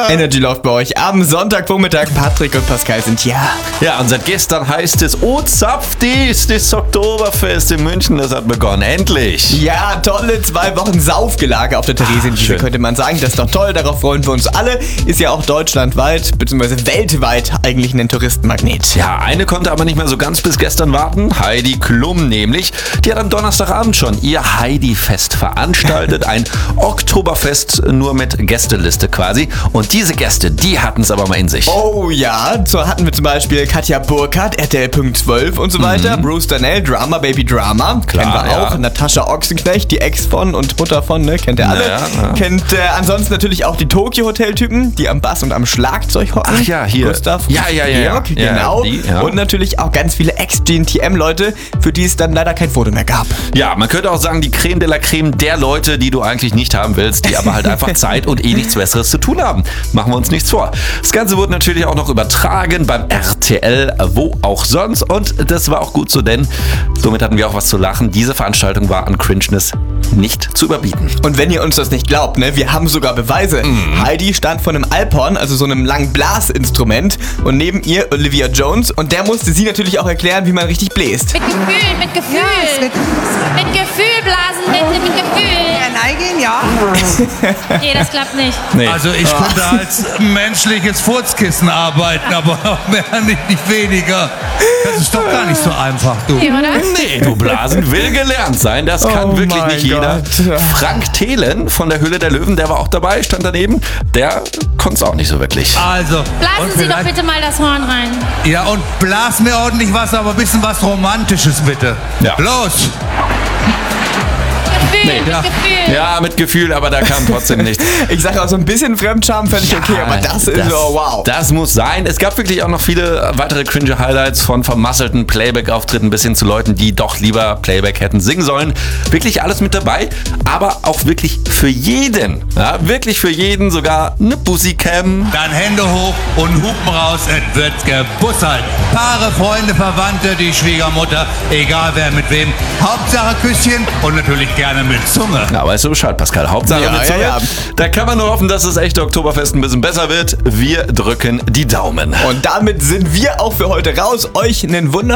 Energy läuft bei euch am Sonntagvormittag. Patrick und Pascal sind hier. Ja, und seit gestern heißt es, oh Zapfdies, das Oktoberfest in München, das hat begonnen. Endlich. Ja, tolle 2 Wochen Saufgelage auf der Theresienwiese, schön. könnte man sagen. Das ist doch toll, darauf freuen wir uns alle. Ist ja auch deutschlandweit, bzw. weltweit eigentlich ein Touristenmagnet. Ja, eine konnte aber nicht mehr so ganz bis gestern warten. Heidi Klum nämlich. Die hat am Donnerstagabend schon ihr Heidi-Fest veranstaltet. Ein Oktoberfest nur mit Gästeliste quasi. Und diese Gäste, die hatten es aber mal in sich. Oh ja, so hatten wir zum Beispiel Katja Burkhardt, RTL Punkt 12 und so weiter. Bruce Danell, Drama Baby Drama, Klar, kennen wir auch. ja. Natascha Ochsenknecht, die Ex von und Mutter von, ne, kennt ihr alle. Ja. Kennt ansonsten natürlich auch die Tokyo-Hotel-Typen, die am Bass und am Schlagzeug hocken. Ach ja, hier. Gustav, Ja. Georg, Ja, genau. die, ja. Und natürlich auch ganz viele Ex-GNTM-Leute, für die es dann leider kein Foto mehr gab. Ja, man könnte auch sagen, die Creme de la Creme der Leute, die du eigentlich nicht haben willst, die aber halt einfach Zeit und nichts Besseres zu tun haben. Machen wir uns nichts vor. Das Ganze wurde natürlich auch noch übertragen beim RTL, wo auch sonst. Und das war auch gut so, denn somit hatten wir auch was zu lachen. Diese Veranstaltung war an Cringeness nicht zu überbieten. Und wenn ihr uns das nicht glaubt, ne, wir haben sogar Beweise. Heidi stand vor einem Alphorn, also so einem langen Blasinstrument, und neben ihr Olivia Jones, und der musste sie natürlich auch erklären, wie man richtig bläst. Mit Gefühl, mit Gefühl. Ja, es wird Mit Gefühl blasen, bitte, mit Gefühl. Neigehen, ja. Nee, das klappt nicht. Nee. Also ich könnte als menschliches Furzkissen arbeiten, aber mehr nicht weniger. Das ist doch gar nicht so einfach, du. Nee, oder? Nee, du Blasen will gelernt sein. Das kann Oh wirklich mein nicht jeder. Gott. Frank Thelen von der Höhle der Löwen, der war auch dabei, stand daneben. Der konnte es auch nicht so wirklich. Also, Blasen und Sie doch vielleicht- bitte mal das Horn rein. Ja, und blas mir ordentlich was, aber ein bisschen was Romantisches, bitte. Ja. Los! Gefühl, mit ja. Gefühl. Ja, mit Gefühl, aber da kam trotzdem nichts. Ich sage auch so ein bisschen Fremdscham völlig okay, aber das ist so wow. Das muss sein. Es gab wirklich auch noch viele weitere cringe Highlights von vermasselten Playback-Auftritten bis hin zu Leuten, die doch lieber Playback hätten singen sollen. Wirklich alles mit dabei, aber auch wirklich für jeden. Ja, wirklich für jeden, sogar eine Bussycam. Dann Hände hoch und Hupen raus, es wird gebussert. Paare, Freunde, Verwandte, die Schwiegermutter, egal wer mit wem. Hauptsache Küsschen und natürlich gerne mit Zunge. Na, weißt du Bescheid, Pascal. Hauptsache Ja, mit Zunge. ja. Da kann man nur hoffen, dass das echte Oktoberfest ein bisschen besser wird. Wir drücken die Daumen. Und damit sind wir auch für heute raus. Euch einen